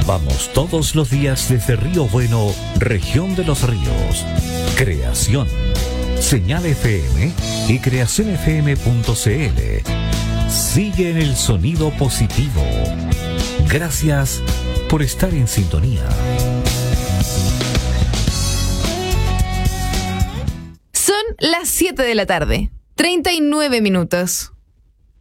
Vamos todos los días desde Río Bueno, región de los ríos. Creación. Señal FM y creacionfm.cl. Sigue en el sonido positivo. Gracias por estar en sintonía. Son las 7 de la tarde, 39 minutos.